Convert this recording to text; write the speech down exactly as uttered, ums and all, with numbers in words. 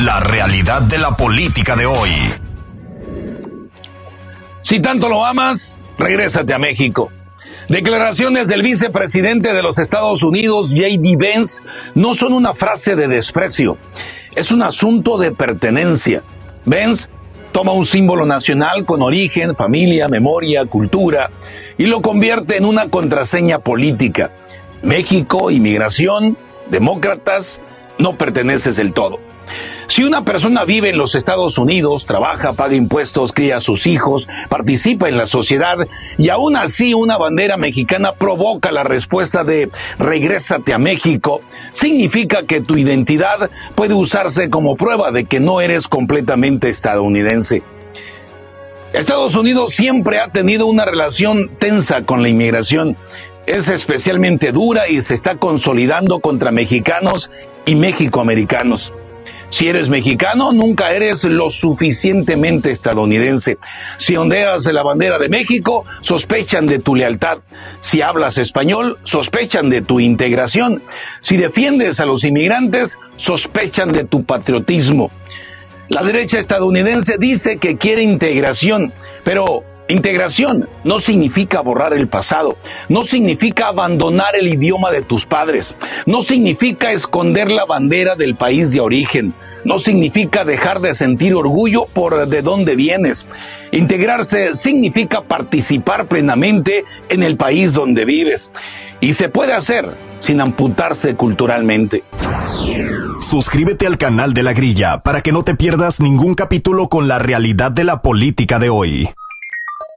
La realidad de la política de hoy. Si tanto lo amas, regrésate a México. Declaraciones del vicepresidente de los Estados Unidos, J D Vance, no son una frase de desprecio, es un asunto de pertenencia. Vance toma un símbolo nacional con origen, familia, memoria, cultura, y lo convierte en una contraseña política. México, inmigración, demócratas, no perteneces del todo. Si una persona vive en los Estados Unidos, trabaja, paga impuestos, cría a sus hijos, participa en la sociedad y aún así una bandera mexicana provoca la respuesta de regrésate a México, significa que tu identidad puede usarse como prueba de que no eres completamente estadounidense. Estados Unidos siempre ha tenido una relación tensa con la inmigración. Es especialmente dura y se está consolidando contra mexicanos y mexicoamericanos. Si eres mexicano, nunca eres lo suficientemente estadounidense. Si ondeas la bandera de México, sospechan de tu lealtad. Si hablas español, sospechan de tu integración. Si defiendes a los inmigrantes, sospechan de tu patriotismo. La derecha estadounidense dice que quiere integración, pero integración no significa borrar el pasado, no significa abandonar el idioma de tus padres, no significa esconder la bandera del país de origen, no significa dejar de sentir orgullo por de dónde vienes. Integrarse significa participar plenamente en el país donde vives. Y se puede hacer sin amputarse culturalmente. Suscríbete al canal de La Grilla para que no te pierdas ningún capítulo con la realidad de la política de hoy.